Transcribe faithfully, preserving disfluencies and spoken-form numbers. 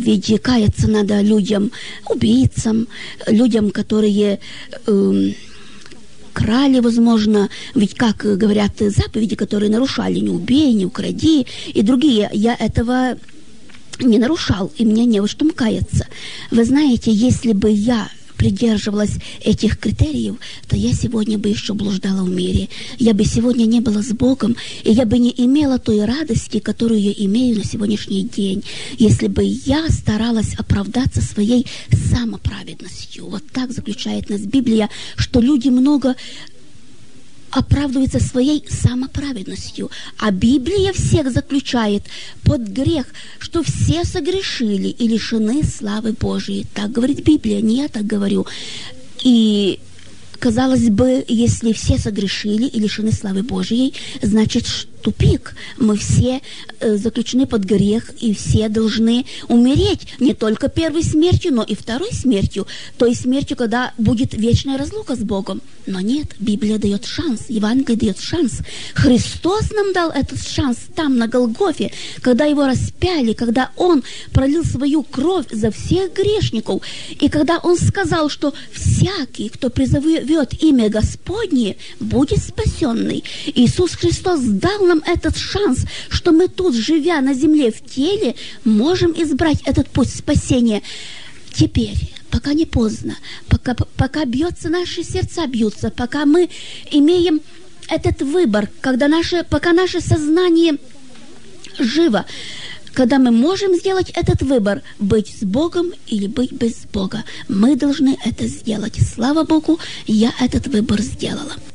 ведь каяться надо людям, убийцам, людям, которые э, крали, возможно, ведь, как говорят заповеди, которые нарушали, не убей, не укради, и другие, я этого не нарушал, и мне не во что каяться. Вы знаете, если бы я придерживалась этих критериев, то я сегодня бы еще блуждала в мире. Я бы сегодня не была с Богом, и я бы не имела той радости, которую я имею на сегодняшний день, если бы я старалась оправдаться своей самоправедностью. Вот так заключает нас Библия, что люди много оправдывается своей самоправедностью. А Библия всех заключает под грех, что все согрешили и лишены славы Божией. Так говорит Библия, не я так говорю. И казалось бы, если все согрешили и лишены славы Божией, значит, тупик. Мы все э, заключены под грех, и все должны умереть не только первой смертью, но и второй смертью, той смертью, когда будет вечная разлука с Богом. Но нет, Библия дает шанс, Евангелие дает шанс. Христос нам дал этот шанс там, на Голгофе, когда Его распяли, когда Он пролил свою кровь за всех грешников, и когда Он сказал, что всякий, кто призовет имя Господне, будет спасенный. Иисус Христос дал нам этот шанс, что мы тут, живя на земле в теле, можем избрать этот путь спасения. Теперь, пока не поздно, пока, пока бьется, наши сердца бьются, пока мы имеем этот выбор, когда наше, пока наше сознание живо, когда мы можем сделать этот выбор, быть с Богом или быть без Бога, мы должны это сделать. Слава Богу, я этот выбор сделала.